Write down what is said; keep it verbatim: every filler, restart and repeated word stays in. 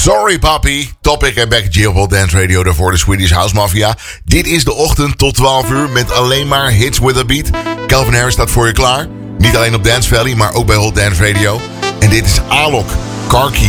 Sorry Papi, Topic en Becky G op Hot Dance Radio, daarvoor de Swedish House Mafia. Dit is de ochtend tot twaalf uur met alleen maar hits with a beat. Calvin Harris staat voor je klaar. Niet alleen op Dance Valley, maar ook bij Hot Dance Radio. En dit is Alok, Car Keys.